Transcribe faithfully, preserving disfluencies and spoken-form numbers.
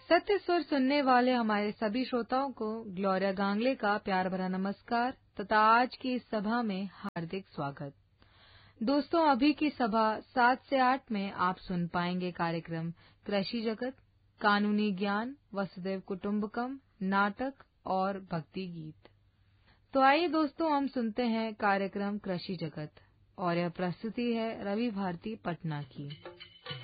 सत्य स्वर सुनने वाले हमारे सभी श्रोताओं को ग्लोरिया गांगले का प्यार भरा नमस्कार तथा आज की इस सभा में हार्दिक स्वागत। दोस्तों, अभी की सभा सात से आठ में आप सुन पाएंगे कार्यक्रम कृषि जगत, कानूनी ज्ञान, वसुधैव कुटुंबकम, नाटक और भक्ति गीत। तो आइए दोस्तों, हम सुनते हैं कार्यक्रम कृषि जगत और यह प्रस्तुति है रवि भारती पटना की।